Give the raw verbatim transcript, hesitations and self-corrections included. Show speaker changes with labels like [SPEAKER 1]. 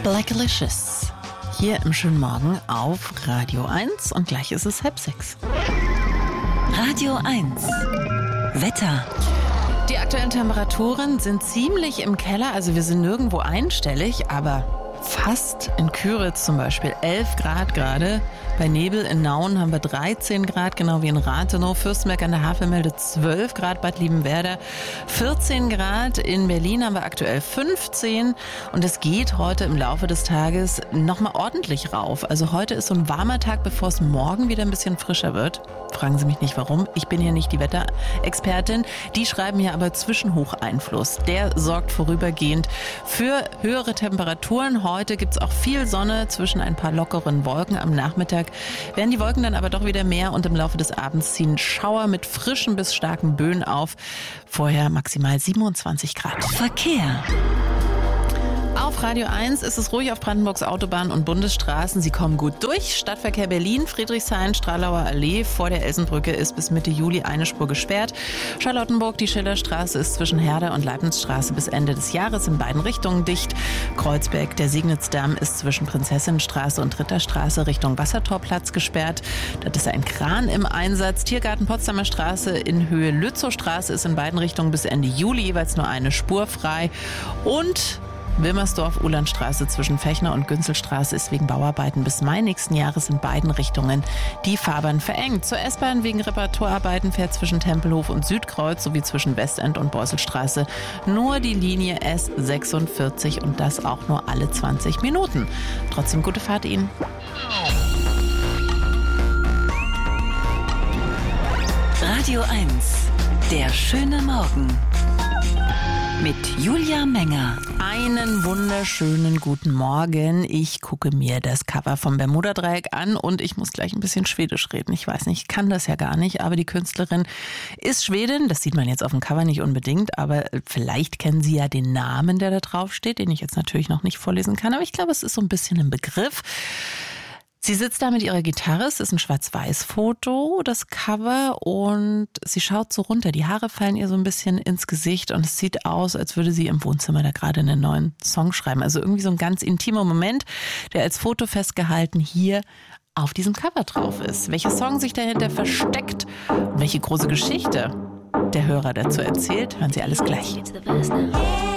[SPEAKER 1] Blackalicious. Hier im schönen Morgen auf Radio eins und gleich ist es halb sechs.
[SPEAKER 2] Radio eins. Wetter.
[SPEAKER 1] Die aktuellen Temperaturen sind ziemlich im Keller, also wir sind nirgendwo einstellig, aber fast in Küritz zum Beispiel elf Grad gerade. Bei Nebel in Nauen haben wir dreizehn Grad, genau wie in Rathenow. Fürstenberg an der Havel meldet zwölf Grad, Bad Liebenwerder vierzehn Grad. In Berlin haben wir aktuell fünfzehn und es geht heute im Laufe des Tages nochmal ordentlich rauf. Also heute ist so ein warmer Tag, bevor es morgen wieder ein bisschen frischer wird. Fragen Sie mich nicht warum, ich bin hier nicht die Wetterexpertin. Die schreiben hier aber Zwischenhocheinfluss. Der sorgt vorübergehend für höhere Temperaturen. Heute gibt es auch viel Sonne zwischen ein paar lockeren Wolken. Am Nachmittag werden die Wolken dann aber doch wieder mehr und im Laufe des Abends ziehen Schauer mit frischen bis starken Böen auf. Vorher maximal siebenundzwanzig Grad.
[SPEAKER 2] Verkehr.
[SPEAKER 1] Auf Radio eins ist es ruhig auf Brandenburgs Autobahnen und Bundesstraßen. Sie kommen gut durch. Stadtverkehr Berlin, Friedrichshain, Stralauer Allee. Vor der Elsenbrücke ist bis Mitte Juli eine Spur gesperrt. Charlottenburg, die Schillerstraße ist zwischen Herder und Leibnizstraße bis Ende des Jahres in beiden Richtungen dicht. Kreuzberg, der Signitz-Damm ist zwischen Prinzessinnenstraße und Ritterstraße Richtung Wassertorplatz gesperrt. Dort ist ein Kran im Einsatz. Tiergarten Potsdamer Straße in Höhe Lützowstraße ist in beiden Richtungen bis Ende Juli jeweils nur eine Spur frei. Und Wilmersdorf-Uhlandstraße zwischen Fechner und Günzelstraße ist wegen Bauarbeiten bis Mai nächsten Jahres in beiden Richtungen die Fahrbahn verengt. Zur S-Bahn wegen Reparaturarbeiten fährt zwischen Tempelhof und Südkreuz sowie zwischen Westend und Beuselstraße nur die Linie S sechsundvierzig und das auch nur alle zwanzig Minuten. Trotzdem gute Fahrt Ihnen.
[SPEAKER 2] Radio eins. Der schöne Morgen. Mit Julia Menger.
[SPEAKER 1] Einen wunderschönen guten Morgen. Ich gucke mir das Cover vom Bermuda-Dreieck an und ich muss gleich ein bisschen Schwedisch reden. Ich weiß nicht, ich kann das ja gar nicht, aber die Künstlerin ist Schwedin. Das sieht man jetzt auf dem Cover nicht unbedingt, aber vielleicht kennen Sie ja den Namen, der da drauf steht, den ich jetzt natürlich noch nicht vorlesen kann. Aber ich glaube, es ist so ein bisschen ein Begriff. Sie sitzt da mit ihrer Gitarre, es ist ein Schwarz-Weiß-Foto, das Cover, und sie schaut so runter. Die Haare fallen ihr so ein bisschen ins Gesicht und es sieht aus, als würde sie im Wohnzimmer da gerade einen neuen Song schreiben. Also irgendwie so ein ganz intimer Moment, der als Foto festgehalten hier auf diesem Cover drauf ist. Welcher Song sich dahinter versteckt und welche große Geschichte der Hörer dazu erzählt, hören Sie alles gleich.